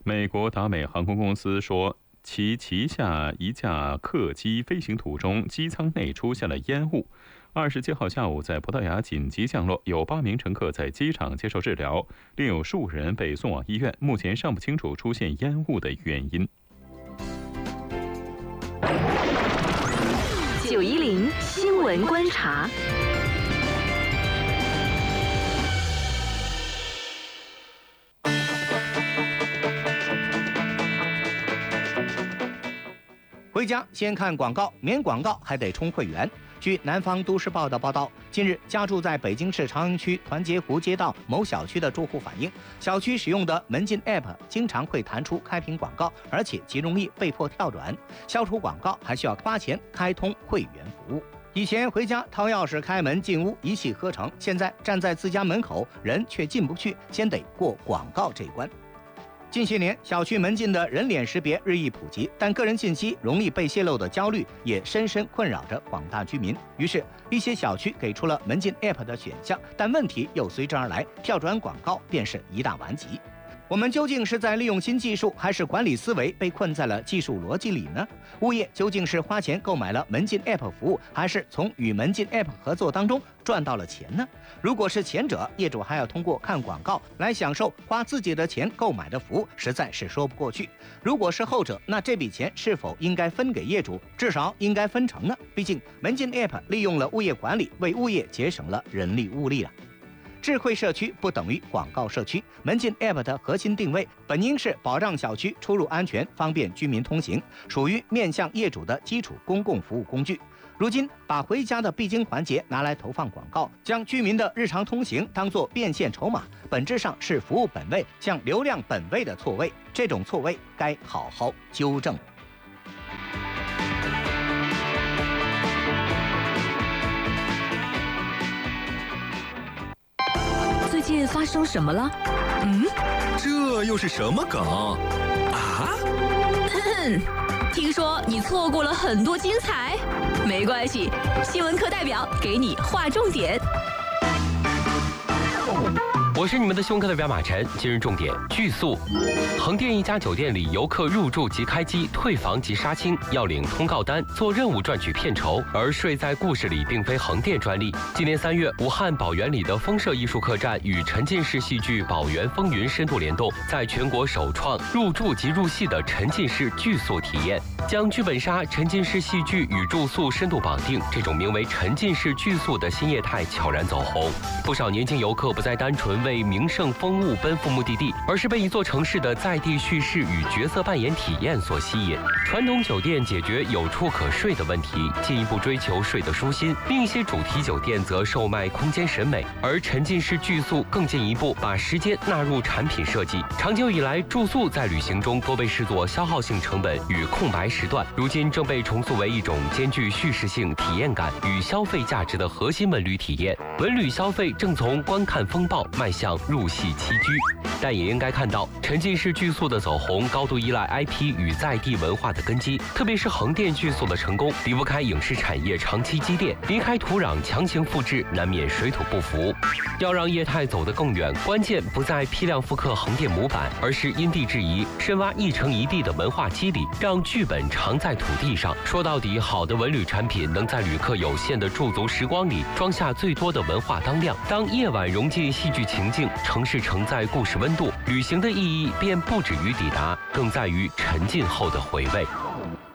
美国达美航空公司说，其旗下一架客机飞行途中，机舱内出现了烟雾。27号下午在葡萄牙紧急降落，有8名乘客在机场接受治疗，另有15人被送往医院，目前尚不清楚出现烟雾的原因。 910新闻观察。 回家先看广告，免广告还得充会员。据南方都市报的报道，近日家住在北京市朝阳区团结湖街道某小区的住户反映，小区使用的门禁 App 经常会弹出开屏广告，而且极容易被迫跳转。消除广告还需要花钱开通会员服务。以前回家掏钥匙开门进屋一气呵成，现在站在自家门口人却进不去，先得过广告这一关。近些年，小区门禁的人脸识别日益普及，但个人信息容易被泄露的焦虑也深深困扰着广大居民。于是，一些小区给出了门禁 App 的选项，但问题又随之而来，跳转广告便是一大顽疾。我们究竟是在利用新技术，还是管理思维被困在了技术逻辑里呢？物业究竟是花钱购买了门禁 App 服务，还是从与门禁 App 合作当中赚到了钱呢？如果是前者，业主还要通过看广告来享受花自己的钱购买的服务，实在是说不过去。如果是后者，那这笔钱是否应该分给业主？至少应该分成呢？毕竟门禁 App 利用了物业管理，为物业节省了人力物力了。智慧社区不等于广告社区，门禁 App 的核心定位本应是保障小区出入安全，方便居民通行，属于面向业主的基础公共服务工具。如今把回家的必经环节拿来投放广告，将居民的日常通行当作变现筹码，本质上是服务本位向流量本位的错位，这种错位该好好纠正。 最近发生什么了？ 这又是什么梗啊？ 听说你错过了很多精彩，没关系，新闻课代表给你划重点。 我是你们的新闻课代表马晨。今日重点：剧宿。横店一家酒店里，游客入住即开机，退房即杀青，要领通告单，做任务赚取片酬。而睡在故事里并非横店专利。今年3月，武汉宝源里的风社艺术客栈与沉浸式戏剧《宝源风云》深度联动，在全国首创入住即入戏的沉浸式剧宿体验，将剧本杀、沉浸式戏剧与住宿深度绑定。这种名为沉浸式剧宿的新业态悄然走红，不少年轻游客不再单纯为名胜风物奔赴目的地，而是被一座城市的在地叙事与角色扮演体验所吸引。传统酒店解决有处可睡的问题，进一步追求睡得舒心；另一些主题酒店则售卖空间审美，而沉浸式剧宿更进一步把时间纳入产品设计。长久以来，住宿在旅行中多被视作消耗性成本与空白时段，如今正被重塑为一种兼具叙事性、体验感与消费价值的核心文旅体验。文旅消费正从观看风暴迈向入戏栖居，但也应该看到，沉浸式剧宿的走红高度依赖 IP 与在地文化的根基，特别是横店剧宿的成功，离不开影视产业长期积淀，离开土壤强行复制，难免水土不服。要让业态走得更远，关键不在批量复刻横店模板，而是因地制宜，深挖一城一地的文化肌理，让剧本常在土地上。说到底，好的文旅产品能在旅客有限的驻足时光里装下最多的文化当量。当夜晚融进戏剧情境，城市承载故事温度，旅行的意义便不止于抵达，更在于沉浸后的回味。